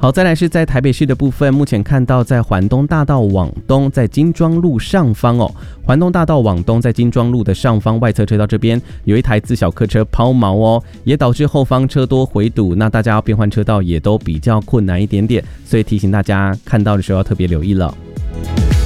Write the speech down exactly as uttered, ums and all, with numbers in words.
好，再来是在台北市的部分，目前看到在环东大道往东，在金庄路上方哦，环东大道往东，在金庄路的上方外侧车道这边有一台自小客车抛锚哦，也导致后方车多回堵，那大家要变换车道也都比较困难一点点，所以提醒大家看到的时候要特别留意了。